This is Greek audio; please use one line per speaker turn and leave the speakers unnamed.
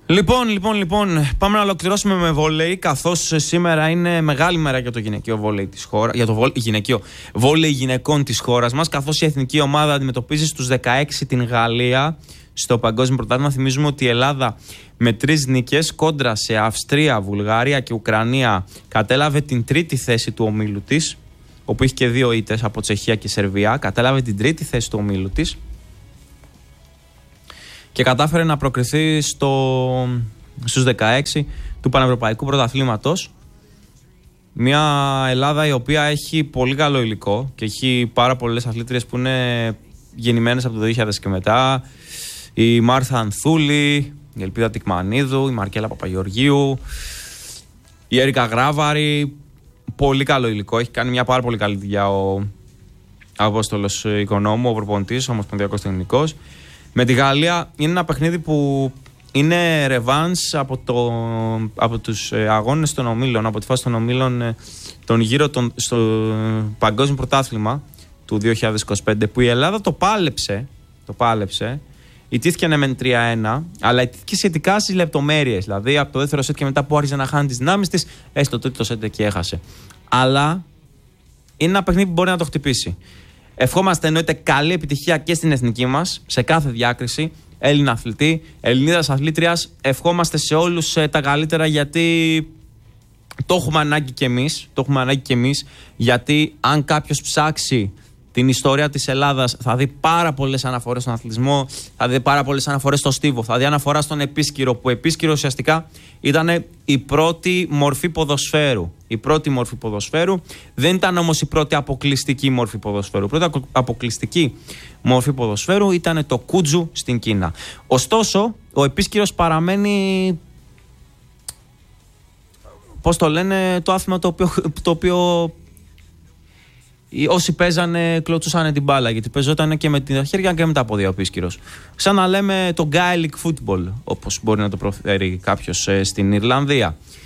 Λοιπόν, πάμε να ολοκληρώσουμε με βόλεϊ, καθώς σήμερα είναι μεγάλη μέρα για το γυναικείο βόλεϊ της χώρας, για το γυναικείο βόλεϊ γυναικών της χώρας μας, καθώς η εθνική ομάδα αντιμετωπίζει στους 16 την Γαλλία στο Παγκόσμιο Πρωτάθλημα. Θυμίζουμε ότι η Ελλάδα με 3 νίκες κόντρα σε Αυστρία, Βουλγαρία και Ουκρανία κατέλαβε την τρίτη θέση του ομίλου της, όπου είχε και 2 ήττες από Τσεχία και Σερβία. Κατέλαβε την τρίτη θέση του ομίλου της και κατάφερε να προκριθεί στους 16 του Πανευρωπαϊκού Πρωταθλήματος. Μια Ελλάδα η οποία έχει πολύ καλό υλικό και έχει πάρα πολλές αθλήτριες που είναι γεννημένες από το 2000 και μετά. Η Μάρθα Ανθούλη, η Ελπίδα Τικμανίδου, η Μαρκέλα Παπαγεωργίου, η Έρικα Γράβαρη. Πολύ καλό υλικό. Έχει κάνει μια πάρα πολύ καλή δουλειά ο Απόστολος Οικονόμου, ο προπονητής, ο ομοσπονδιακός τεχνικός. Με τη Γαλλία είναι ένα παιχνίδι που είναι ρεβάνς από τους αγώνες των ομίλων, από τη φάση των ομίλων των γύρω στο Παγκόσμιο Πρωτάθλημα του 2025, που η Ελλάδα το πάλεψε. Ιτήθηκε με 3-1, αλλά ιτήθηκε σχετικά στις λεπτομέρειες. Δηλαδή από το δεύτερο σετ και μετά που άρχισε να χάνει τις δυνάμεις της, στο τρίτο σετ και έχασε. Αλλά είναι ένα παιχνίδι που μπορεί να το χτυπήσει. Ευχόμαστε εννοείται καλή επιτυχία και στην εθνική μας, σε κάθε διάκριση. Έλληνα αθλητή, Ελληνίδας αθλήτριας. Ευχόμαστε σε όλους τα καλύτερα, γιατί το έχουμε ανάγκη κι εμείς. Γιατί αν κάποιος ψάξει την ιστορία της Ελλάδας, θα δει πάρα πολλές αναφορές στον αθλητισμό, θα δει πάρα πολλές αναφορές στο στίβο, θα δει αναφορά στον επίσκυρο, που επίσκυρο ουσιαστικά ήταν η πρώτη μορφή ποδοσφαίρου. Δεν ήταν όμως η πρώτη αποκλειστική μορφή ποδοσφαίρου. Η πρώτη αποκλειστική μορφή ποδοσφαίρου ήταν το κούτζου στην Κίνα. Ωστόσο, ο επίσκυρος παραμένει, πώς το λένε, το άθλημα το οποίο όσοι παίζανε κλωτσούσαν την μπάλα, γιατί παίζονταν και με τα χέρια και με τα πόδια ο επίσκυρος. Σαν να λέμε το Gaelic football, όπως μπορεί να το προφέρει κάποιος στην Ιρλανδία.